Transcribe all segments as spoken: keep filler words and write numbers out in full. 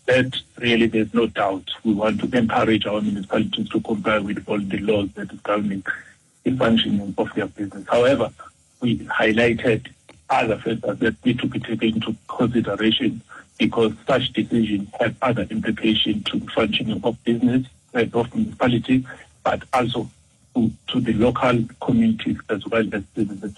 that really there's no doubt. We want to encourage our municipalities to comply with all the laws that is governing the functioning of their business. However, we highlighted other factors that need to be taken into consideration because such decisions have other implications to the functioning of business, of municipality, but also to, to the local communities as well as businesses.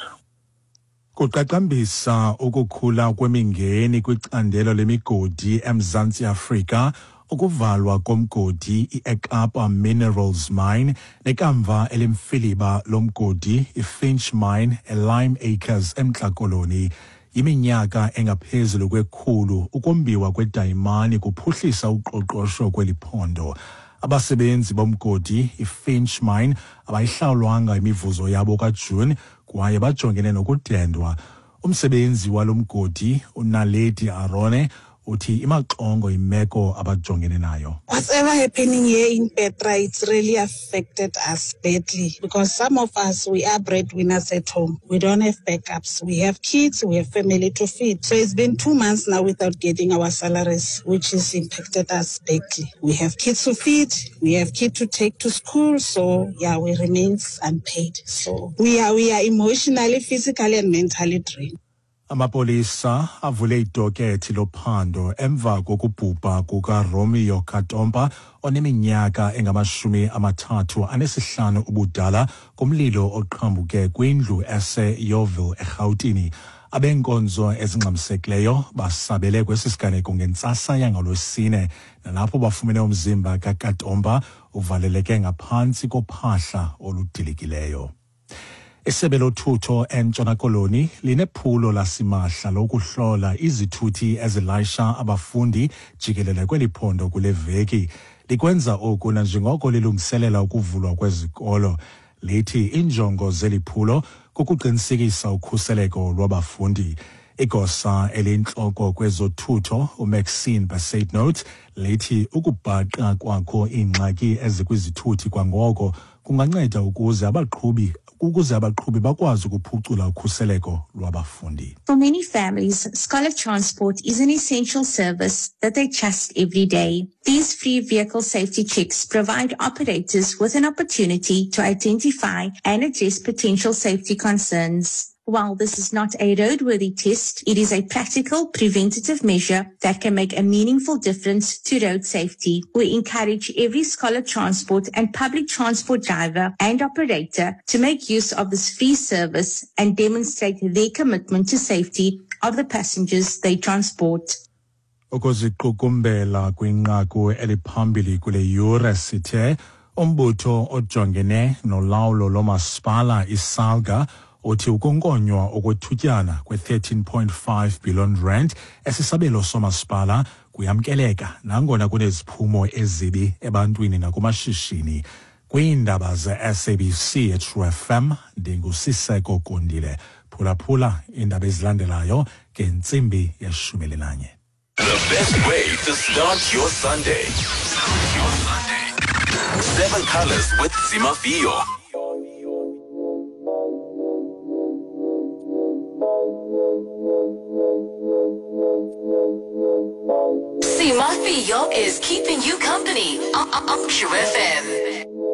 Kuqaqambisa ukukhula kwemingeni kwicandelo lemigodi eMzantsi Afrika, ukuvalwa komgodi iEkapa Minerals Mine nekamva elimfiliba lomgodi iFinch Mine eLime Acres eMntla Koloni. Yiminyaka engaphezulu kwekhulu ukombiwa kwedayimani kuphuhlisa uqoqosho kweliphondo. Abasebenzi bomgodi iFinch Mine abayihlawulwanga imivuzo yabo kaJune kwaye bajongene nokudendwa. Umsebenzi walomgodi uNaledi Arone uthi imaxongo imeko abajongene nayo. Whatever happening here in Petra, it's really affected us badly because some of us, we are breadwinners at home. We don't have backups. We have kids, we have family to feed. So it's been two months now without getting our salaries, which has impacted us badly. We have kids to feed, we have kids to take to school. So yeah, we remain unpaid. So we are, we are emotionally, physically and mentally drained. Amapolisa avule idokethi lophando emva kokubhubha kukaRomeo Katompa oneminyaka engamashumi amathathu anesihlanu ubudala kumlilo oqhambuke kwindlu ese-Yeoville eRhawutini. Abenkonzo ezingxamisekileyo basabele kwesisiganeko ngentsasa yangalwesine nalapho bafumene umzimba kaKatompa uvaleleke ngaphantsi kophahla oludilikileyo. Isebe lothutho eNtshona Koloni linephulo lasimahla lokuhlola izithuthi ezilayisha abafundi jikelele kweliphondo kule veki. Likwenza oku nanjengoko lilungiselela ukuvulwa kwezikolo. Lithi injongo zeliphulo kukuqinisekisa ukhuseleko lwabafundi. Igosa eliyintloko kwezothutho uMaxine Bassett lithi ukubhaqa kwakho iingxaki ezikwizithuthi kwangoko kunganceda ukuze abaqhubi ukuze abaqhubi bakwazi ukuphucula ukhuseleko lwabafundi. For many families, scholar transport is an essential service that they trust every day. These free vehicle safety checks provide operators with an opportunity to identify and address potential safety concerns. While this is not a roadworthy test, it is a practical preventative measure that can make a meaningful difference to road safety. We encourage every scholar transport and public transport driver and operator to make use of this free service and demonstrate their commitment to safety of the passengers they transport. Ukuziqukumbela kwinqaku eliphambili kule yure sithe umbutho ojongene nolawulo lomasipala iSalga uthi ukunkonywa okwethutyana kwe-thirteen point five billion rand esisabelo somasipala kuyamkeleka nangona kuneziphumo ezibi ebantwini nakumashishini. Kwiindaba ze-S A B C True F M ndingusiseko Kondile. Phulaphula indaba ezilandelayo ngentsimbi yeshumi elinanye. The best way to start your Sunday. Start your Sunday. Seven Colors with Zimafio. Zimafio is keeping you company on True F M.